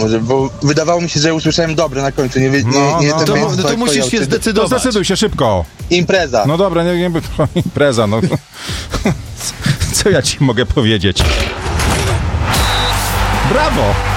może, bo wydawało mi się, że usłyszałem dobre na końcu, nie ten to musisz się zdecydować. To zdecyduj się szybko. Impreza. No dobra, nie impreza, no. Co ja ci mogę powiedzieć? Brawo!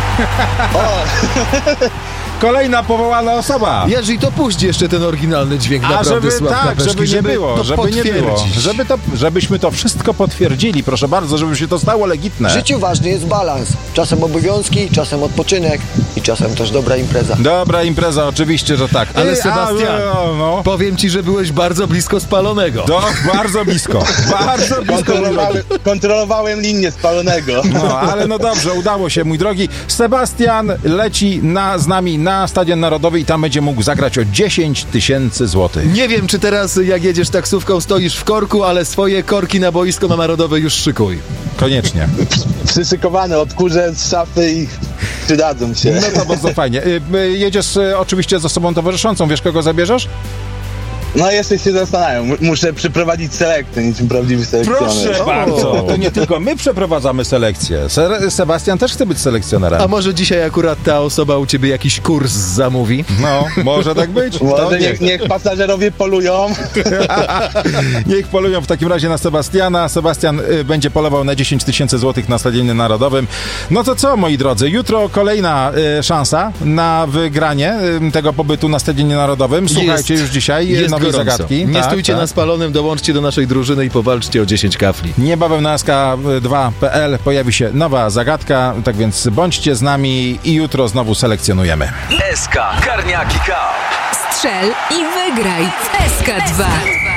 Kolejna powołana osoba. Jerzy, to puść jeszcze ten oryginalny dźwięk, naprawdę żeby nie było, żebyśmy to wszystko potwierdzili, proszę bardzo, żeby się to stało legitne. W życiu ważny jest balans. Czasem obowiązki, czasem odpoczynek i czasem też dobra impreza. Dobra impreza, oczywiście, że tak. Ale Sebastian, powiem ci, że byłeś bardzo blisko spalonego. Bardzo blisko. Bardzo blisko. Kontrolowałem linię spalonego. No, ale no dobrze, udało się, mój drogi. Sebastian leci z nami na Stadion Narodowy i tam będzie mógł zagrać o 10 000 złotych. Nie wiem, czy teraz jak jedziesz taksówką stoisz w korku, ale swoje korki na boisko narodowe już szykuj. Koniecznie. Przyszykowane, odkurzę z szafy i przydadzą się. No to bardzo fajnie. Jedziesz oczywiście z osobą towarzyszącą. Wiesz, kogo zabierzesz? No jeszcze się zastanawiam. Muszę przeprowadzić selekcję, niczym prawdziwy selekcjoner. Proszę bardzo. To nie tylko my przeprowadzamy selekcję. Sebastian też chce być selekcjonerem. A może dzisiaj akurat ta osoba u ciebie jakiś kurs zamówi? No, może tak być. Może niech pasażerowie polują. Niech polują w takim razie na Sebastiana. Sebastian będzie polował na 10 000 złotych na Stadionie Narodowym. No to co, moi drodzy? Jutro kolejna szansa na wygranie tego pobytu na Stadionie Narodowym. Słuchajcie już dzisiaj nowej zagadki. Nie stójcie na spalonym, dołączcie do naszej drużyny i powalczcie o 10 kafli. Niebawem na sk2.pl pojawi się nowa zagadka, tak więc bądźcie z nami i jutro znowu selekcjonujemy. SK Karniaki Cup. Strzel i wygraj w SK2.